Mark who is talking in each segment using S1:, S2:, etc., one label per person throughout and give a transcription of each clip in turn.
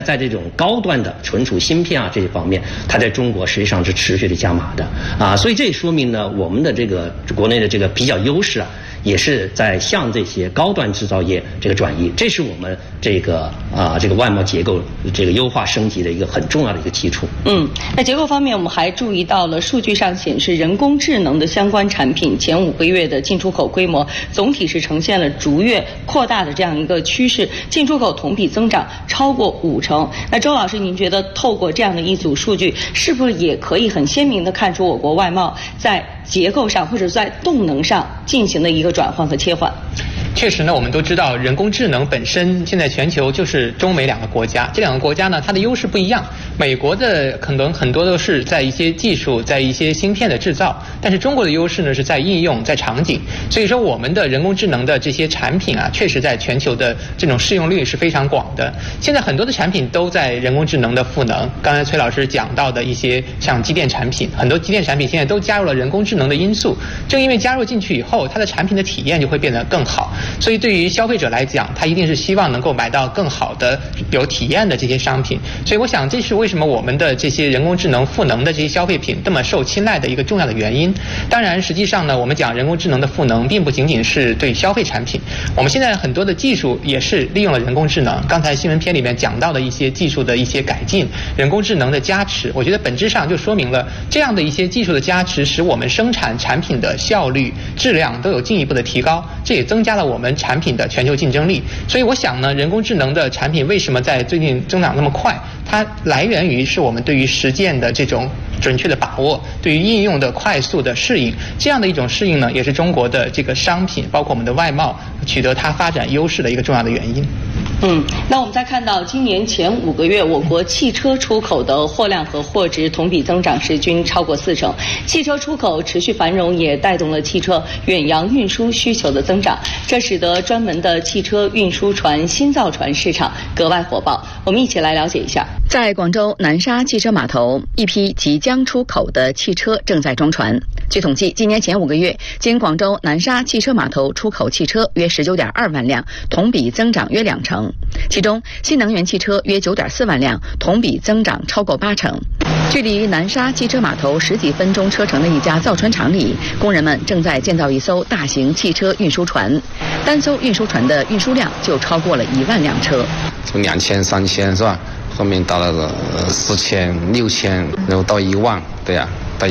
S1: 在这种高端的存储芯片啊这一方面，它在中国实际上是持续的加码的啊，所以这也说明呢，我们的这个国内的这个比较优势啊，也是在向这些高端制造业这个转移，这是我们这个外贸结构这个优化升级的一个很重要的一个基础。
S2: 那结构方面，我们还注意到了数据上显示，人工智能的相关产品前5个月的进出口规模总体是呈现了逐月扩大的这样一个趋势，进出口同比增长超过50%。那周老师，您觉得透过这样的一组数据，是不是也可以很鲜明地看出我国外贸在结构上或者在动能上进行的一个转换和切换？
S3: 确实呢，我们都知道人工智能本身现在全球就是中美2个国家，这2个国家呢，它的优势不一样。美国的可能很多都是在一些技术，在一些芯片的制造，但是中国的优势呢是在应用，在场景。所以说我们的人工智能的这些产品啊，确实在全球的这种适用率是非常广的。现在很多的产品都在人工智能的赋能，刚才崔老师讲到的一些像机电产品，很多机电产品现在都加入了人工智能的因素，正因为加入进去以后，它的产品的体验就会变得更好。所以对于消费者来讲，他一定是希望能够买到更好的有体验的这些商品。所以我想这是为什么我们的这些人工智能赋能的这些消费品这么受青睐的一个重要的原因。当然实际上呢，我们讲人工智能的赋能并不仅仅是对消费产品，我们现在很多的技术也是利用了人工智能。刚才新闻片里面讲到的一些技术的一些改进，人工智能的加持，我觉得本质上就说明了这样的一些技术的加持，使我们生产产品的效率、质量都有进一步的提高，这也增加了我们产品的全球竞争力。所以我想呢，人工智能的产品为什么在最近增长那么快，它来源于是我们对于实践的这种准确的把握，对于应用的快速的适应，这样的一种适应呢，也是中国的这个商品包括我们的外贸取得它发展优势的一个重要的原因。
S2: 那我们再看到今年前5个月，我国汽车出口的货量和货值同比增长是均超过40%，汽车出口持续繁荣，也带动了汽车远洋运输需求的增长，这使得专门的汽车运输船新造船市场格外火爆。我们一起来了解一下。在广州南沙汽车码头，一批即将出口的汽车正在装船。据统计，今年前5个月，经广州南沙汽车码头出口汽车约19.2万辆，同比增长约20%。其中，新能源汽车约9.4万辆，同比增长超过80%。距离南沙汽车码头10几分钟车程的一家造船厂里，工人们正在建造一艘大型汽车运输船，单艘运输船的运输量就超过了1万辆车。
S4: 从2000、3000是吧？后面到了4000、6000，然后到1万，对呀，到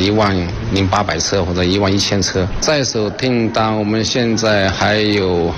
S4: 10800车或者11000车。在手订单我们现在还有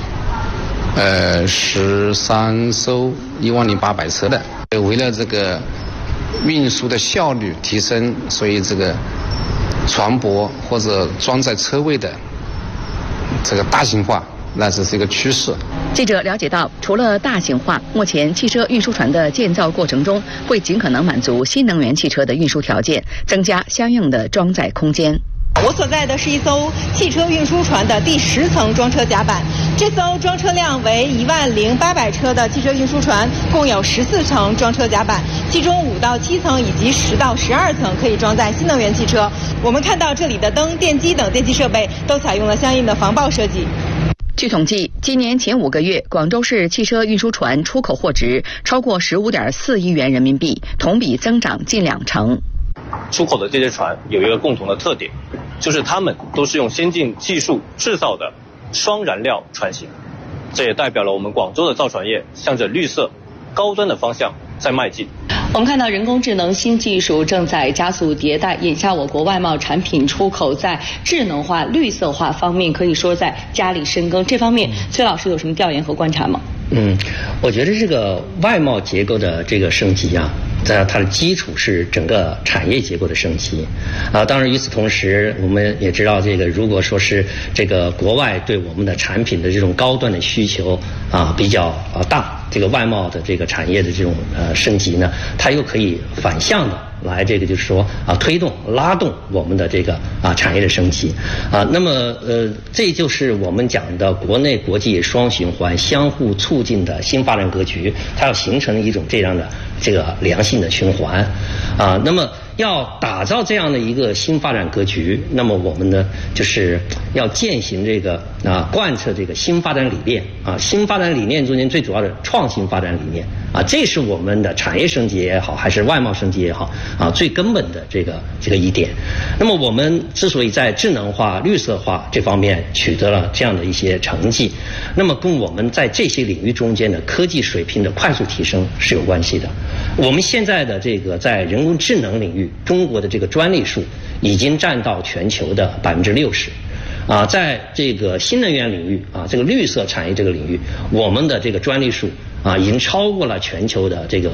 S4: 13艘10800车的。为了这个运输的效率提升，所以这个船舶或者装载车位的这个大型化，那这是一个趋势。
S2: 记者了解到，除了大型化，目前汽车运输船的建造过程中会尽可能满足新能源汽车的运输条件，增加相应的装载空间。
S5: 我所在的是一艘汽车运输船的第10层装车甲板，这艘装车量为10800车的汽车运输船共有14层装车甲板，其中5到7层以及10到12层可以装载新能源汽车。我们看到这里的灯、电机等电气设备都采用了相应的防爆设计。
S2: 据统计，今年前5个月，广州市汽车运输船出口货值超过15.4亿元人民币，同比增长近20%。
S6: 出口的这些船有一个共同的特点，就是它们都是用先进技术制造的双燃料船型，这也代表了我们广州的造船业向着绿色、高端的方向在迈进。
S2: 我们看到人工智能新技术正在加速迭代，眼下我国外贸产品出口在智能化、绿色化方面可以说在加力深耕。这方面，崔老师有什么调研和观察吗？
S1: 我觉得这个外贸结构的这个升级啊，在它的基础是整个产业结构的升级啊。当然，与此同时，我们也知道，这个如果说是这个国外对我们的产品的这种高端的需求啊比较大，这个外贸的这个产业的这种升级呢，它又可以反向的来这个就是说推动拉动我们的这个产业的升级啊。那么这就是我们讲的国内国际双循环相互促进的新发展格局，它要形成一种这样的这个良性的循环啊。那么要打造这样的一个新发展格局，那么我们呢就是要践行这个贯彻这个新发展理念新发展理念中间最主要的创新发展理念这是我们的产业升级也好，还是外贸升级也好最根本的这个一点。那么我们之所以在智能化、绿色化这方面取得了这样的一些成绩，那么跟我们在这些领域中间的科技水平的快速提升是有关系的。我们现在的这个在人工智能领域，中国的这个专利数已经占到全球的60%。在这个新能源领域这个绿色产业这个领域，我们的这个专利数已经超过了全球的这个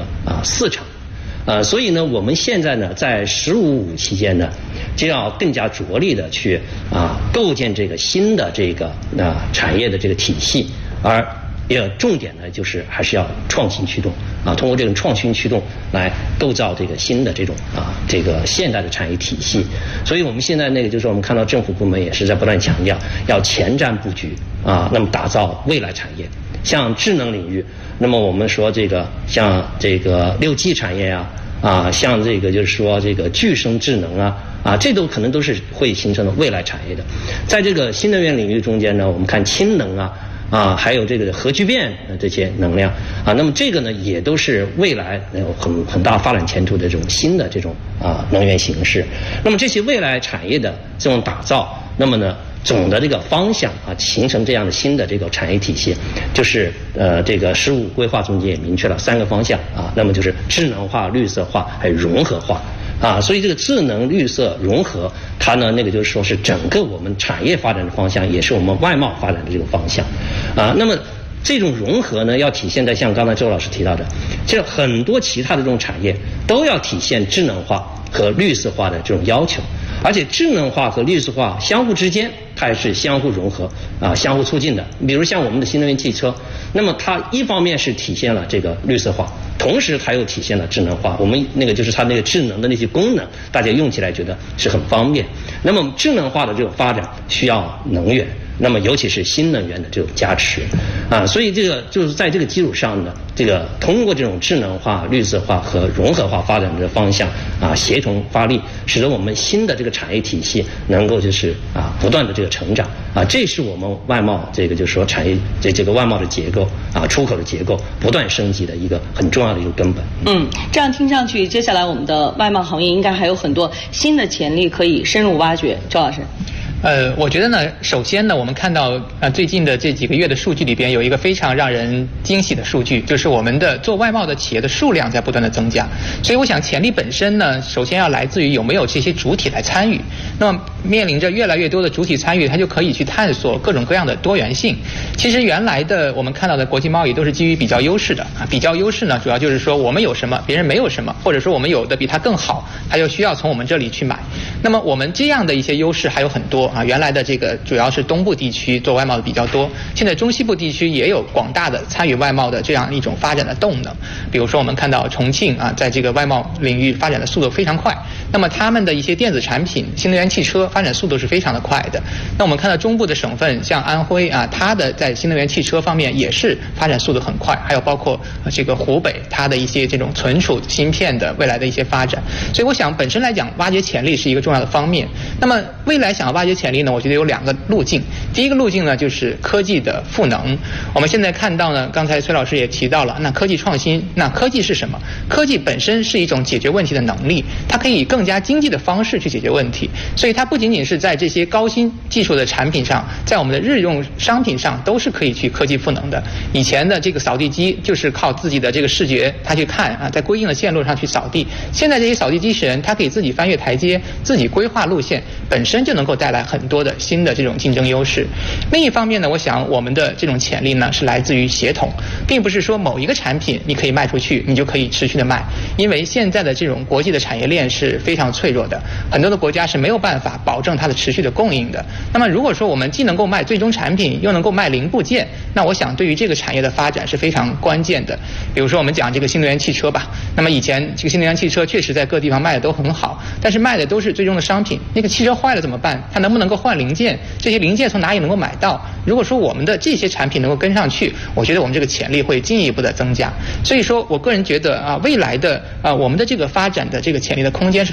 S1: 40%。所以呢，我们现在呢，在15+5期间呢，就要更加着力的去构建这个新的这个产业的这个体系，而重点呢，就是还是要创新驱动通过这种创新驱动来构造这个新的这种这个现代的产业体系。所以我们现在就是我们看到政府部门也是在不断强调要前瞻布局那么打造未来产业。像智能领域，那么我们说这个像这个6G 产业像这个就是说这个具声智能这都可能都是会形成的未来产业的。在这个新能源领域中间呢，我们看氢能还有这个核聚变这些能量那么这个呢也都是未来有很大发展前途的这种新的这种能源形式。那么这些未来产业的这种打造，那么呢总的这个方向形成这样的新的这个产业体系，就是这个15规划中间也明确了3个方向那么就是智能化、绿色化还有融合化所以这个智能、绿色、融合，它呢就是说是整个我们产业发展的方向，也是我们外贸发展的这个方向那么这种融合呢，要体现在像刚才周老师提到的，就很多其他的这种产业都要体现智能化和绿色化的这种要求，而且智能化和绿色化相互之间它也是相互融合相互促进的。比如像我们的新能源汽车，那么它一方面是体现了这个绿色化，同时它又体现了智能化。我们就是它智能的那些功能，大家用起来觉得是很方便。那么智能化的这种发展需要能源，那么尤其是新能源的这种加持所以这个就是在这个基础上呢，这个通过这种智能化、绿色化和融合化发展的方向协同发力，使得我们新的这个产业体系能够就是不断的这个成长这是我们外贸这个就是说产业这个外贸的结构出口的结构不断升级的一个很重要的一个根本。
S2: 这样听上去，接下来我们的外贸行业应该还有很多新的潜力可以深入挖掘。周老师。
S3: 我觉得呢，首先呢，我们看到最近的这几个月的数据里边有一个非常让人惊喜的数据，就是我们的做外贸的企业的数量在不断的增加。所以我想潜力本身呢，首先要来自于有没有这些主体来参与。那么面临着越来越多的主体参与，它就可以去探索各种各样的多元性。其实原来的我们看到的国际贸易都是基于比较优势的比较优势呢，主要就是说我们有什么别人没有什么，或者说我们有的比他更好，他就需要从我们这里去买。那么我们这样的一些优势还有很多原来的这个主要是东部地区做外贸的比较多，现在中西部地区也有广大的参与外贸的这样一种发展的动能。比如说我们看到重庆在这个外贸领域发展的速度非常快，那么他们的一些电子产品、新能源汽车发展速度是非常的快的。那我们看到中部的省份像安徽它的在新能源汽车方面也是发展速度很快，还有包括这个湖北它的一些这种存储芯片的未来的一些发展。所以我想本身来讲，挖掘潜力是一个重要的方面。那么未来想要挖掘潜力呢，我觉得有2个路径。第一个路径呢，就是科技的赋能。我们现在看到呢，刚才崔老师也提到了，那科技创新，那科技是什么？科技本身是一种解决问题的能力，它可以以更加经济的方式去解决问题。所以它不仅仅是在这些高新技术的产品上，在我们的日用商品上都是可以去科技赋能的。以前的这个扫地机就是靠自己的这个视觉，它去看在规定的线路上去扫地。现在这些扫地机器人，它可以自己翻越台阶，自己规划路线，本身就能够带来很多的新的这种竞争优势。另一方面呢，我想我们的这种潜力呢是来自于协同，并不是说某一个产品你可以卖出去，你就可以持续的卖，因为现在的这种国际的产业链是非常脆弱的，很多的国家是没有办法保证它的持续的供应的。那么如果说我们既能够卖最终产品，又能够卖零部件，那我想对于这个产业的发展是非常关键的。比如说我们讲这个新能源汽车吧，那么以前这个新能源汽车确实在各地方卖的都很好，但是卖的都是最终的商品，那个汽车坏了怎么办？它能不能够换零件？这些零件从哪里能够买到？如果说我们的这些产品能够跟上去，我觉得我们这个潜力会进一步的增加。所以说我个人觉得未来的我们的这个发展的这个潜力的空间是非常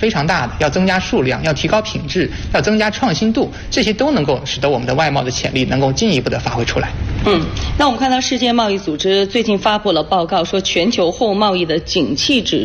S3: 非常大的，要增加数量，要提高品质，要增加创新度，这些都能够使得我们的外贸的潜力能够进一步的发挥出来。
S2: 那我们看到世界贸易组织最近发布了报告，说全球货物贸易的景气指